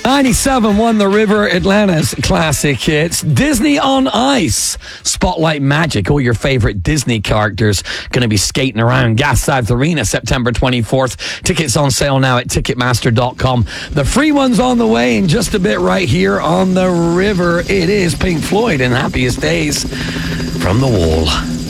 97 won the River Atlantis classic hits. Disney on Ice, Spotlight Magic. All your favorite Disney characters going to be skating around Gas South Arena September 24th. Tickets on sale now at Ticketmaster.com. The free one's on the way in just a bit right here on the river. It is Pink Floyd and Happiest Days from the Wall.